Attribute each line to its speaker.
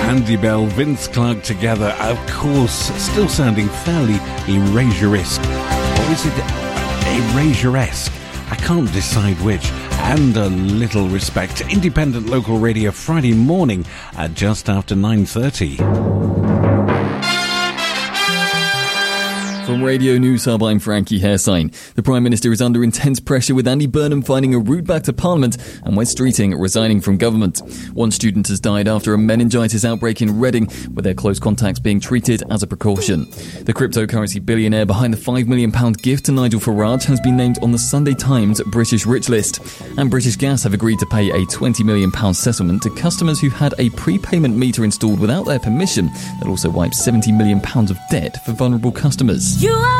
Speaker 1: Andy Bell, Vince Clarke together, of course, still sounding fairly Erasure-esque. Or is it Erasure-esque? I can't decide which. And a little respect. Independent local radio Friday morning at just after 9:30.
Speaker 2: From Radio News Hub, I'm Frankie Hairsign. The Prime Minister is under intense pressure with Andy Burnham finding a route back to Parliament and Wes Streeting resigning from government. One student has died after a meningitis outbreak in Reading, with their close contacts being treated as a precaution. The cryptocurrency billionaire behind the £5 million gift to Nigel Farage has been named on the Sunday Times British Rich List. And British Gas have agreed to pay a £20 million settlement to customers who had a prepayment meter installed without their permission that also wipes £70 million of debt for vulnerable customers.